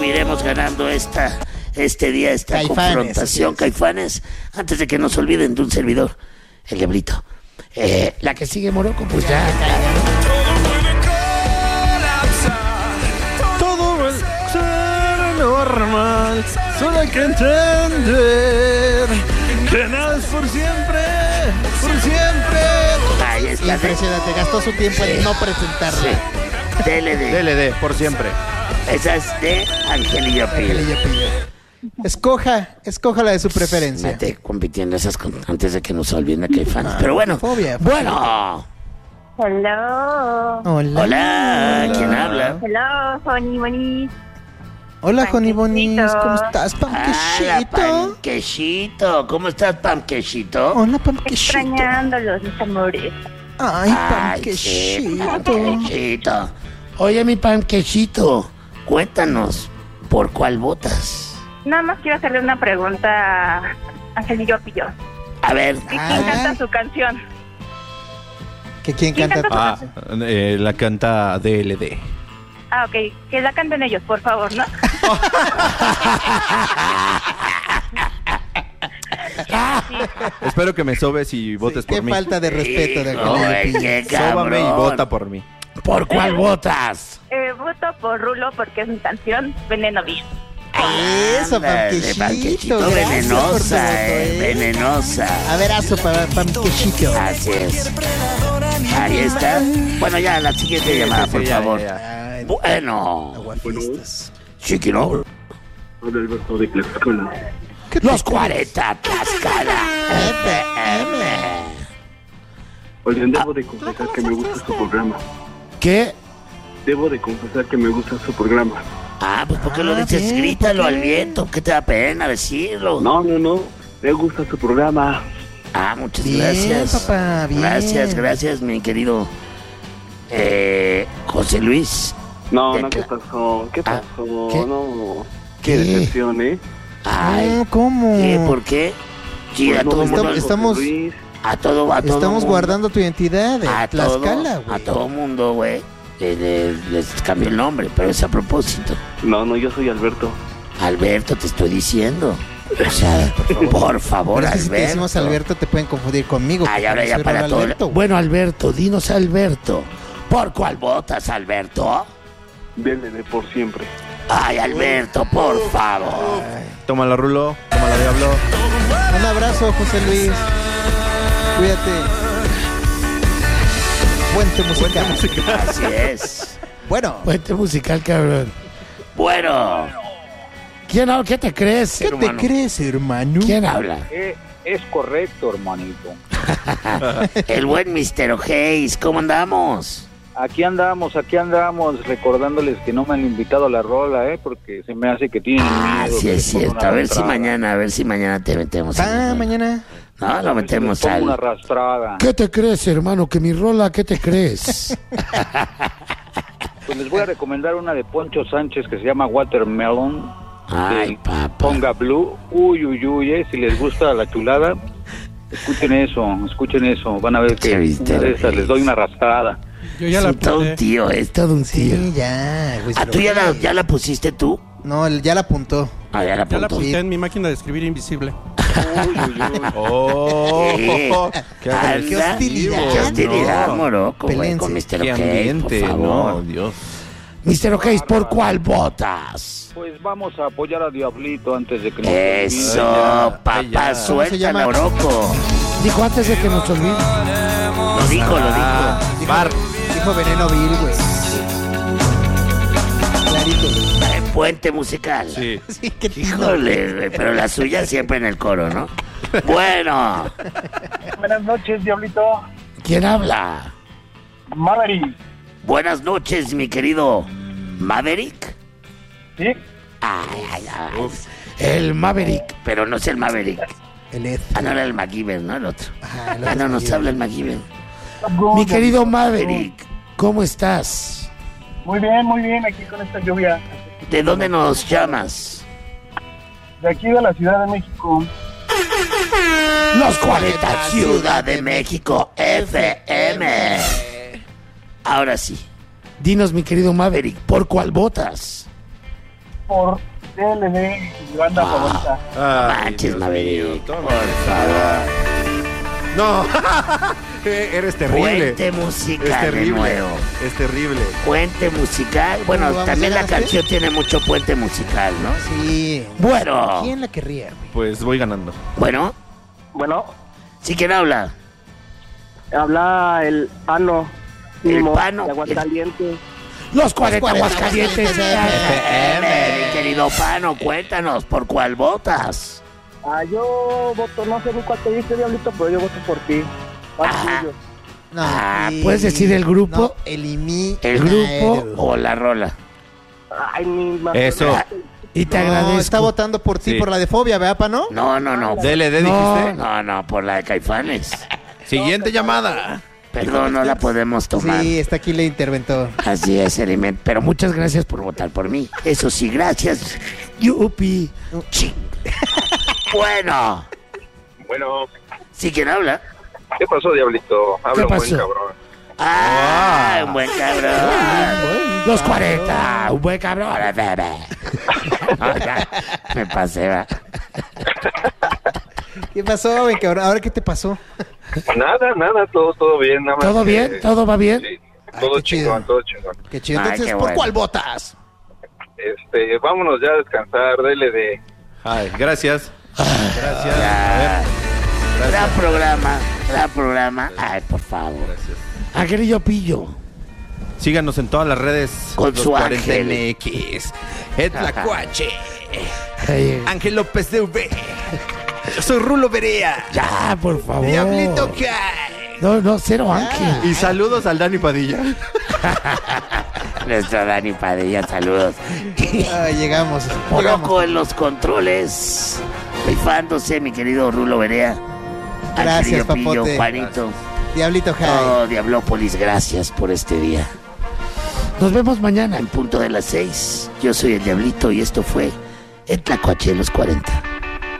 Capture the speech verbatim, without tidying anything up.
subiremos ganando esta, este día, esta Caifanes, confrontación, Caifanes, antes de que nos olviden de un servidor, el Diablito. Eh, la que sigue, Morocco, pues ya. Todo va a ser normal, solo hay que entender que nada es por siempre, por siempre. Ahí está. Impresionante, gastó su tiempo en no presentarla. Sí. D L D. D L D, por siempre. Esa es de Angelillo Pillo. Angelillo Pillo. Escoja, escoja la de su preferencia. Me estoy compitiendo esas con, antes de que nos olviden de Caifanes. Pero bueno, fobia, bueno. Hello. Hola. Hola, ¿quién habla? Hello, Honey Bonnie. Hola, Honey Bonis, ¿cómo estás, Panquechito? Panquechito? Panquechito, ¿cómo estás, Panquechito? Hola, Panquechito. Extrañándolos, mis amores. Ay, Panquechito. Panquechito. Oye, mi Panquechito, cuéntanos, ¿por cuál votas? Nada más quiero hacerle una pregunta a Angelillo Pillo. A ver. ¿Y quién canta su canción? ¿Que quién, ¿Quién canta? canta Ah, eh, la canta D L D. Ah, ok. Que la canten ellos, por favor, ¿no? Sí. Espero que me sobes y votes Sí, por qué mí. falta de respeto de Hijo, Angelillo qué Pillo. Sóbame y cabrón. vota por mí. ¿Por cuál votas? Eh, voto por Rulo porque es mi canción Veneno Bill. Eso, Ándale, Panquechito. Panquechito, Gracias por tu venenosa, voto, eh, eh. venenosa. A ver, aso para Panquechito. Así es. Ahí está. Bueno, ya la siguiente llamada, por sí, ya, favor. ya, ya. Ay, Bueno. aguafiestas. Chiquino. Hola, Alberto de Tlaxcala. ¿Qué te Los crees? cuarenta, Tlaxcala. F M. Oigan, debo de confesar que me gusta su programa. ¿Qué? Debo de confesar que me gusta su programa. Ah, pues ¿por qué lo Ah, dices? bien, Grítalo ¿por al qué? viento. ¿Qué te da pena decirlo? No, no, no. Me gusta su programa. Ah, muchas Bien, gracias. papá, bien. Gracias, gracias, mi querido eh, José Luis. No, De no, ¿qué Tla- pasó? ¿Qué Ah, pasó? ¿qué? No. ¿Qué? Qué decepción, ¿eh? Ay, No, ¿cómo? ¿qué? ¿Por qué? Sí, Pues a no todo me mundo. gusta estamos- José Luis. A todo, a todo Estamos mundo. guardando tu identidad de a todo, Tlaxcala, a güey. todo mundo, güey. Le- le- Les cambió el nombre, pero es a propósito. No, no, yo soy Alberto. Alberto, te estoy diciendo. O sea, por favor, Pero es que si te Alberto. decimos Alberto te pueden confundir conmigo. Ay, porque ahora yo ya soy para Raúl todo. Alberto, güey. Bueno, Alberto, dinos Alberto. ¿Por cuál votas, Alberto? Dele de por siempre. Ay, Alberto, por favor. Tómala, Rulo. Tómala, Diablo. Un abrazo, José Luis. Cuídate. Puente musical. Así es. Bueno, Puente musical, cabrón. Bueno. ¿Quién habla? ¿Qué te crees, ¿qué hermano? te crees, hermano? ¿Quién habla? Eh, es correcto, hermanito. El buen mister O'Hays, ¿cómo andamos? Aquí andamos, aquí andamos, recordándoles que no me han invitado a la rola, ¿eh? Porque se me hace que tienen Ah, miedo. sí que es les ponga cierto. una A ver si arrastrada. mañana, a ver si mañana te metemos. en Ah, el- mañana. No, lo Que les metemos ponga una al... arrastrada. ¿Qué te crees, hermano? Que mi rola, ¿qué te crees? Pues les voy a recomendar una de Poncho Sánchez que se llama Watermelon. Ay, del papá. Ponga Blue. Uy, uy, uy, eh, si les gusta la chulada, escuchen eso, escuchen eso. Van a ver Qué que viste, una de esas les doy una arrastrada. Yo ya Es la un- todo un apunté. tío, es todo un tío. Sí, ya, güey. ¿Ah, tú ya la, ya la pusiste tú? No, él ya la apuntó. Ah, ya la Ya la apuntó. apunté en mi máquina de escribir invisible. Uy, uy, uy. Oh, Sí. qué Anda, agresivo, qué hostilidad. Qué hostilidad, no. Morocco, güey, Pelense. con mister Qué O'Hays, ambiente, por no, favor. Dios. mister O'Hays, ¿por cuál votas? Pues vamos a apoyar a Diablito antes de que nos Eso, Ay, ya, papá, ay, ya. ¿Cómo se suelta llama? Morocco. Dijo antes de que nos olvide. Lo dijo, lo Ah, dijo. Bar. Dijo Veneno Bill, güey. Clarito. Eh, Puente musical. Sí. Sí, qué tino. Híjole, güey, pero la suya siempre en el coro, ¿no? Bueno, Buenas noches, Diablito. ¿quién habla? Maverick. Buenas noches, mi querido Maverick. ¿Sí? Ay, ay, ay. El Maverick, pero no es el Maverick. El Ed. Ah, no era el MacGyver, ¿no? El otro. Ajá, el Ah, no otro nos MacGyver. habla el MacGyver. Mi querido Maverick, ¿cómo estás? Muy bien, muy bien, aquí con esta lluvia. ¿De dónde nos llamas? De aquí de la Ciudad de México. Los cuarenta, Ciudad de México, F M. Ahora sí, dinos, mi querido Maverick, ¿por cuál votas? por D L D, mi banda favorita. Ay, Manches, Dios Maverick. mío, toma. Por favor. No, Eh, eres terrible. Puente musical Es terrible. de nuevo. Es terrible. Puente musical. Bueno, ¿Cómo vamos también a la ganar, canción tiene mucho puente musical, ¿no? Sí. Bueno. ¿Quién la querría, güey? Pues voy ganando. Bueno, Bueno, ¿sí quién habla? habla el Pano. El Mimo, Pano. de Aguascalientes. Los cuarenta cuarenta Aguascalientes. Aguascalientes. Mi querido Pano, cuéntanos, ¿por cuál votas? Ah, yo voto, no sé ni cuál te dice, Diablito, pero yo voto por ti. ¿Cuál Ajá. tuyo? No, Ah, y- ¿puedes decir el grupo? No, el IMI. ¿El grupo o la rola? Ay, ni más. Eso. Y te No, agradezco. está votando por ti, Sí. por la de fobia, ¿verdad, Pano? No, no, no. D L D No, dijiste. no, no, por la de Caifanes. Siguiente llamada. Perdón, no la podemos tomar. Sí, está aquí el interventor. Así es, Element. Pero muchas gracias por votar por mí. Eso sí, gracias. Yupi. Ching. Bueno. Bueno, ¿Sí quién habla? ¿qué pasó, Diablito? Habla ¿Qué un buen pasó? cabrón. Ah, Ah. un buen cabrón. Los cuarenta, un buen cabrón. Bebé. No, ya, me pasé, va. ¿Qué pasó, güey, cabrón? ¿Ahora qué te pasó? Nada, nada, todo, todo bien. Nada más ¿Todo que- bien? ¿Todo va bien? Sí, Ay, todo qué chido. chingón, todo chingón. Qué chido. Ay, Entonces, qué ¿por bueno. cuál votas? Este, vámonos ya a descansar, dele de... Ay, gracias. Gracias. Ya. A ver. Gran programa, gran programa. Ay, por favor. Gracias. Angelillo Pillo. Síganos en todas las redes. Con Los su cuarenta ángel. N X. Ed Tlacuache. Ay, Ángel López de V. Yo soy Rulo Berea. ya, por favor. Diablito Kai. No, no, cero Ángel. Y saludos al Dani Padilla. Nuestro Dani Padilla, saludos. Ay, llegamos. llegamos. Poco en los controles. Rifándose, mi querido Rulo Berea. Gracias, Angelillo Pillo, papote. Juanito. Diablito High. Oh, Diablópolis, gracias por este día. Nos vemos mañana en punto de las seis. Yo soy el Diablito y esto fue El Tlacuache de los cuarenta.